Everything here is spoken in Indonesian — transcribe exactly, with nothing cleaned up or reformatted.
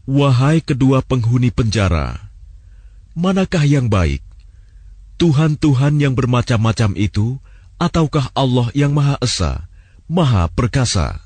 Wahai kedua penghuni penjara, manakah yang baik, Tuhan-Tuhan yang bermacam-macam itu, ataukah Allah yang Maha Esa, Maha Perkasa?